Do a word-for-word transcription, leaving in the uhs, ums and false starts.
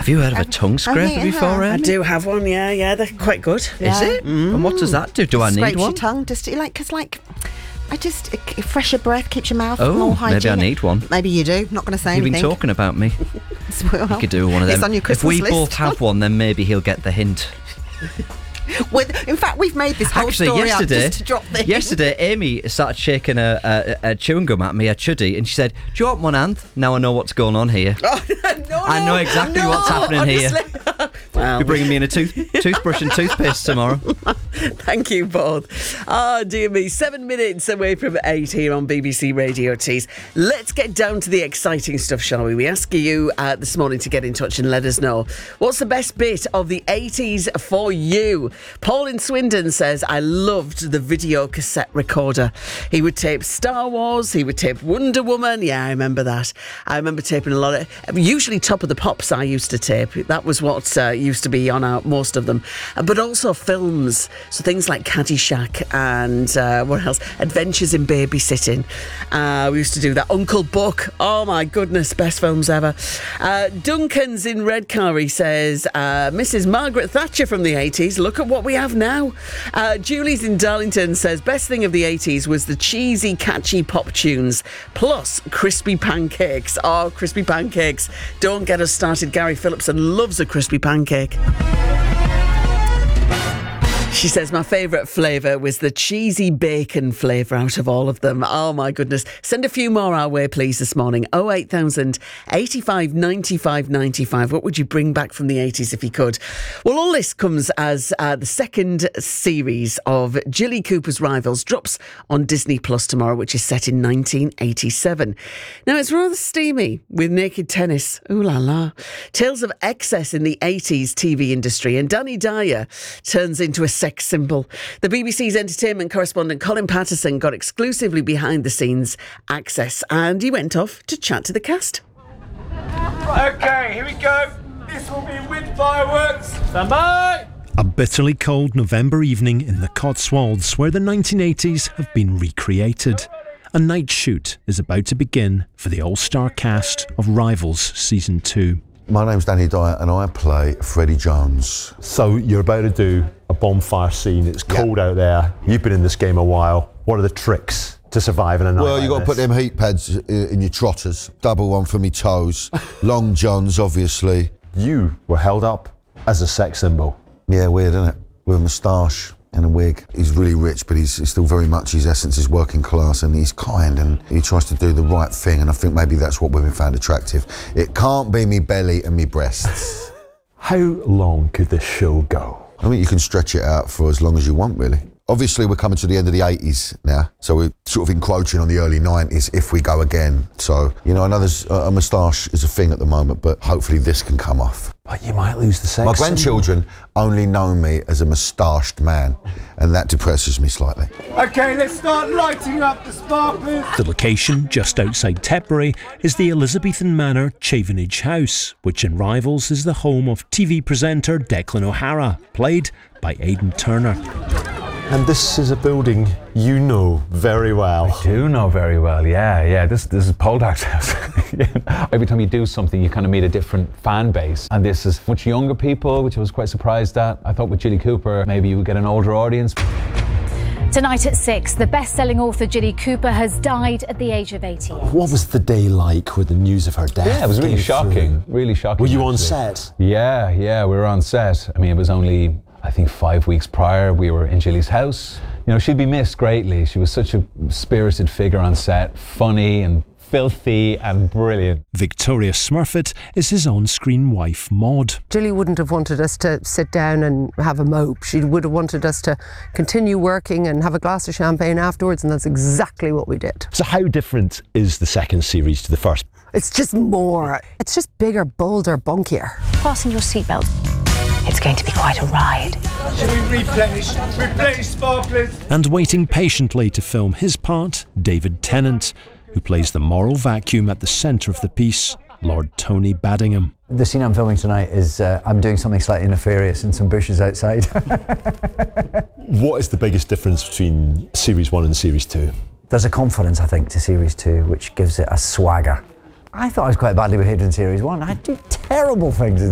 Have you heard of a tongue scraper yeah. before, I Amy? do have one, yeah, yeah, they're quite good. Yeah. Is it? Mm. And what does that do? Do I need Scrapes one? your tongue, just like, because like, I just, it, it fresher breath, keeps your mouth Oh, more hygienic. maybe I need one. Maybe you do, not going to say You've anything. been talking about me. Well, You could do one of them. It's on your if Christmas we list. both have one, then maybe he'll get the hint. With, in fact, we've made this whole Actually, story yesterday, up just to drop the hint. yesterday, Amy started shaking a, a, a chewing gum at me, a chuddy, and she said, "Do you want one, Anth? Now I know what's going on here. Oh, no, I know exactly no, what's happening here. honestly. Well, You're bringing me in a tooth, toothbrush and toothpaste tomorrow." thank you both. Ah, dear me, seven minutes away from eight here on B B C Radio Tees. Let's get down to the exciting stuff, shall we? We ask you uh, this morning to get in touch and let us know what's the best bit of the eighties for you. Paul in Swindon says, I loved the video cassette recorder. He would tape Star Wars, he would tape Wonder Woman. Yeah, I remember that. I remember taping a lot of, usually Top of the Pops I used to tape. That was what uh, used to be on our, most of them. Uh, but also films. So things like Caddyshack and uh, what else? Adventures in Babysitting. Uh, we used to do that. Uncle Buck. Oh my goodness, best films ever. Uh, Duncan's in Redcar. He says, uh, Missus Margaret Thatcher from the eighties. Look at what we have now. Uh, Julie's in Darlington says, best thing of the eighties was the cheesy, catchy pop tunes, plus crispy pancakes. Oh, crispy pancakes. Don't get us started. Gary Phillipson loves a crispy pancake. She says, my favourite flavour was the cheesy bacon flavour out of all of them. Oh, my goodness. Send a few more our way, please, this morning. oh eight thousand, eighty-five, ninety-five, ninety-five. What would you bring back from the eighties if you could? Well, all this comes as uh, the second series of Jilly Cooper's Rivals drops on Disney Plus tomorrow, which is set in nineteen eighty-seven. Now, it's rather steamy with naked tennis. Ooh la la. Tales of excess in the eighties T V industry, and Danny Dyer turns into a sex symbol. The B B C's entertainment correspondent Colin Patterson got exclusively behind the scenes access, and he went off to chat to the cast. Okay, here we go. This will be with fireworks. Stand by. A bitterly cold November evening in the Cotswolds, where the nineteen eighties have been recreated. A night shoot is about to begin for the all-star cast of Rivals Season two. My name's Danny Dyer and I play Freddie Jones. So you're about to do a bonfire scene. It's cold Yeah. out there. You've been in this game a while. What are the tricks to survive in a night Well, like you got to this? put them heat pads i- in your trotters. Double one for me toes. Long johns, obviously. You were held up as a sex symbol. Yeah, weird, isn't it? With a moustache and a wig. He's really rich, but he's, he's still very much, his essence is working class, and he's kind, and he tries to do the right thing, and I think maybe that's what women found attractive. It can't be me belly and me breasts. How long could this show go? I mean, you can stretch it out for as long as you want, really. Obviously, we're coming to the end of the eighties now, so we're sort of encroaching on the early nineties if we go again. So, you know, I know there's a, a moustache is a thing at the moment, but hopefully this can come off. But you might lose the sex My symbol. grandchildren only know me as a moustached man, and that depresses me slightly. Okay, let's start lighting up the sparklers. The location, just outside Tetbury, is the Elizabethan Manor Chavenage House, which in Rivals is the home of T V presenter Declan O'Hara, played by Aidan Turner. And this is a building you know very well. do know very well, yeah, yeah. This this is Poldark's house. Every time you do something, you kind of meet a different fan base. And this is much younger people, which I was quite surprised at. I thought with Jilly Cooper, maybe you would get an older audience. Tonight at six, the best-selling author Jilly Cooper has died at the age of eighty-eight. What was the day like with the news of her death? Yeah, it was really came shocking, through? really shocking. Were you on actually. set? Yeah, yeah, we were on set. I mean, it was only, I think, five weeks prior. We were in Jilly's house. You know, she'd be missed greatly. She was such a spirited figure on set, funny and filthy and brilliant. Victoria Smurfett is his on-screen wife, Maud. Jilly wouldn't have wanted us to sit down and have a mope. She would have wanted us to continue working and have a glass of champagne afterwards, and that's exactly what we did. So how different is the second series to the first? It's just more. It's just bigger, bolder, bunkier. Fasten your seatbelt. It's going to be quite a ride. Should we replenish? Replenish sparklers. And waiting patiently to film his part, David Tennant, who plays the moral vacuum at the centre of the piece, Lord Tony Baddingham. The scene I'm filming tonight is uh, I'm doing something slightly nefarious in some bushes outside. What is the biggest difference between series one and series two? There's a confidence, I think, to series two, which gives it a swagger. I thought I was quite badly behaved in series one. I do terrible things in